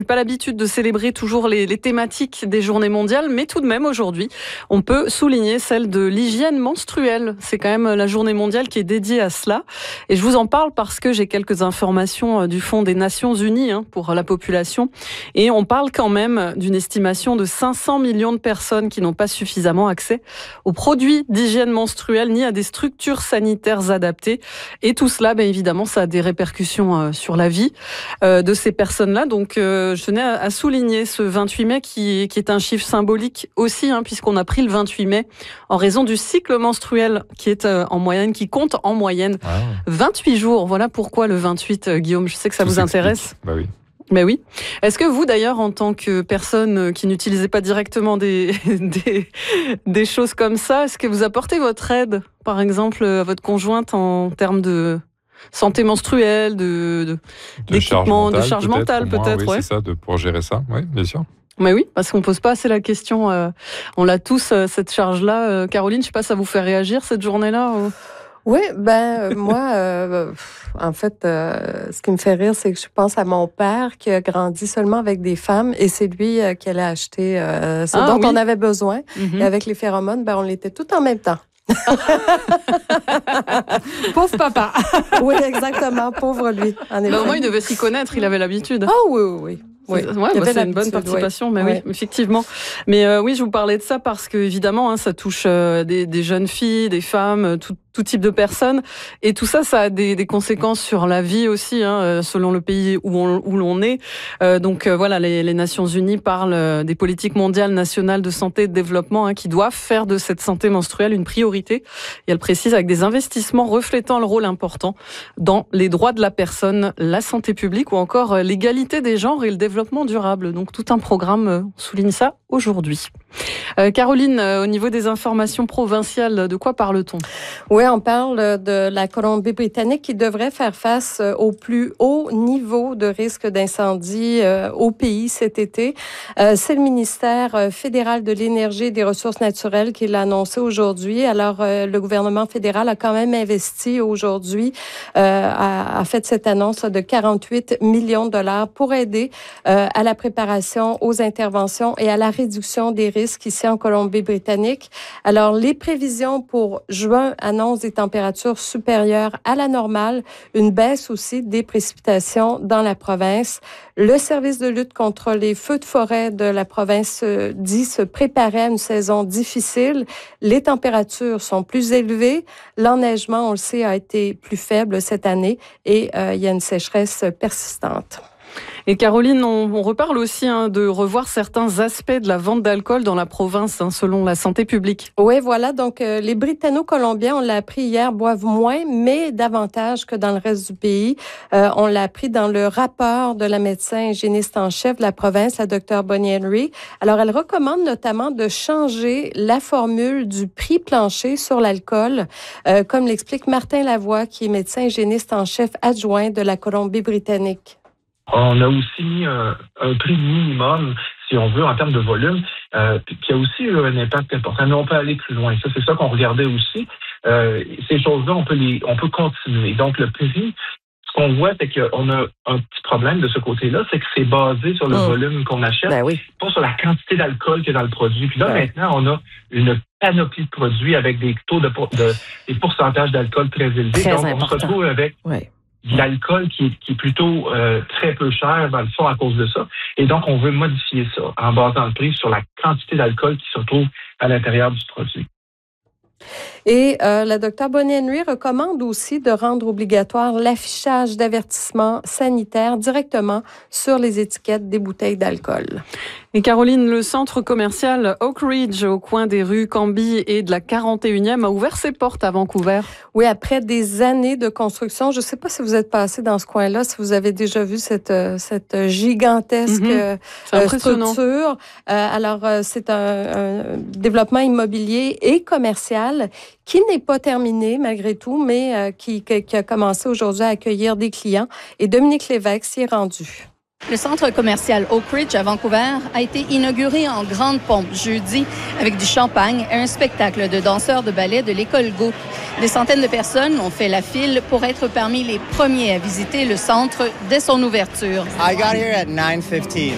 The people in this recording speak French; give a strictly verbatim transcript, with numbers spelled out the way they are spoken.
Pas l'habitude de célébrer toujours les, les thématiques des journées mondiales, mais tout de même aujourd'hui, on peut souligner celle de l'hygiène menstruelle. C'est quand même la journée mondiale qui est dédiée à cela. Et je vous en parle parce que j'ai quelques informations du Fonds des Nations Unies hein, pour la population. Et on parle quand même d'une estimation de cinq cents millions de personnes qui n'ont pas suffisamment accès aux produits d'hygiène menstruelle ni à des structures sanitaires adaptées. Et tout cela, bien évidemment, ça a des répercussions sur la vie de ces personnes-là. Donc, je tenais à souligner ce vingt-huit mai qui, qui est un chiffre symbolique aussi, hein, puisqu'on a pris le vingt-huit mai en raison du cycle menstruel qui est euh, en moyenne, qui compte en moyenne ah. vingt-huit jours. Voilà pourquoi le vingt-huit, euh, Guillaume. Je sais que ça Tout vous s'explique. intéresse. Bah oui. Mais oui. Est-ce que vous, d'ailleurs, en tant que personne qui n'utilisait pas directement des, des, des choses comme ça, est-ce que vous apportez votre aide, par exemple, à votre conjointe en termes de santé menstruelle, de, de, de charge mentale, de charge mentale peut-être, peut-être oui, ouais. c'est ça, de, pour gérer ça, oui, bien sûr. Mais oui, parce qu'on ne pose pas assez la question. Euh, on l'a tous, euh, cette charge-là. Euh, Caroline, je ne sais pas, ça vous fait réagir cette journée-là ou... Oui, ben moi, euh, en fait, euh, ce qui me fait rire, c'est que je pense à mon père qui a grandi seulement avec des femmes et c'est lui euh, qui allait acheter euh, ce ah, dont oui. on avait besoin. Mm-hmm. Et avec les phéromones, ben on l'était tout en même temps. Pauvre papa. Oui, exactement, pauvre lui. En ben, au moins, il devait s'y connaître, il avait l'habitude. Oh oui, oui, oui. Oui, ouais, bah c'est une bonne participation, oui. mais oui, oui effectivement. Mais euh, oui, je vous parlais de ça parce que évidemment, hein, ça touche euh, des, des jeunes filles, des femmes, tout, tout type de personnes, et tout ça, ça a des, des conséquences sur la vie aussi, hein, selon le pays où on, où l'on est. Euh, donc euh, voilà, les, les Nations Unies parlent des politiques mondiales nationales de santé et de développement hein, qui doivent faire de cette santé menstruelle une priorité. Et elles précisent avec des investissements reflétant le rôle important dans les droits de la personne, la santé publique ou encore l'égalité des genres et le développement durable. Donc tout un programme souligne ça aujourd'hui. Euh, Caroline, euh, au niveau des informations provinciales, de quoi parle-t-on? Oui, on parle de la Colombie-Britannique qui devrait faire face au plus haut niveau de risque d'incendie euh, au pays cet été. Euh, c'est le ministère fédéral de l'Énergie et des Ressources naturelles qui l'a annoncé aujourd'hui. Alors, euh, le gouvernement fédéral a quand même investi aujourd'hui, euh, a, a fait cette annonce de quarante-huit millions de dollars pour aider euh, à la préparation, aux interventions et à la réduction des risques ici en Colombie-Britannique. Alors, les prévisions pour juin annoncent des températures supérieures à la normale, une baisse aussi des précipitations dans la province. Le service de lutte contre les feux de forêt de la province dit se préparer à une saison difficile. Les températures sont plus élevées. L'enneigement, on le sait, a été plus faible cette année et euh, il y a une sécheresse persistante. Et Caroline, on, on reparle aussi hein, de revoir certains aspects de la vente d'alcool dans la province, hein, selon la santé publique. Oui, voilà. Donc, euh, les Britanno-Colombiens, on l'a appris hier, boivent moins, mais davantage que dans le reste du pays. Euh, on l'a appris dans le rapport de la médecin hygiéniste en chef de la province, la docteure Bonnie Henry. Alors, elle recommande notamment de changer la formule du prix plancher sur l'alcool, euh, comme l'explique Martin Lavoie, qui est médecin hygiéniste en chef adjoint de la Colombie-Britannique. On a aussi mis un, un prix minimum, si on veut, en termes de volume, euh, qui a aussi eu un impact important. Mais on peut aller plus loin. Ça, c'est ça qu'on regardait aussi. Euh, ces choses-là, on peut les, on peut continuer. Donc, le prix, ce qu'on voit, c'est qu'on a un petit problème de ce côté-là, c'est que c'est basé sur le oh. volume qu'on achète, ben oui. pas sur la quantité d'alcool qu'il y a dans le produit. Puis là, ben. maintenant, on a une panoplie de produits avec des taux de, de des pourcentages d'alcool très élevés. Très Donc, important. on se retrouve avec oui. de l'alcool qui est, qui est plutôt euh, très peu cher dans le fond à cause de ça. Et donc, on veut modifier ça en basant le prix sur la quantité d'alcool qui se retrouve à l'intérieur du produit. Et euh, la docteure Bonnie Henry recommande aussi de rendre obligatoire l'affichage d'avertissements sanitaires directement sur les étiquettes des bouteilles d'alcool. Et Caroline, le centre commercial Oak Ridge, au coin des rues Cambie et de la quarante et unième, a ouvert ses portes à Vancouver. Oui, après des années de construction. Je ne sais pas si vous êtes passé dans ce coin-là, si vous avez déjà vu cette, cette gigantesque mm-hmm. euh, structure. Euh, alors, euh, c'est un, un développement immobilier et commercial qui n'est pas terminé malgré tout, mais euh, qui, qui a commencé aujourd'hui à accueillir des clients. Et Dominique Lévesque s'y est rendu. Le centre commercial Oak Ridge à Vancouver a été inauguré en grande pompe jeudi avec du champagne et un spectacle de danseurs de ballet de l'école Go. Des centaines de personnes ont fait la file pour être parmi les premiers à visiter le centre dès son ouverture. I got here at nine fifteen.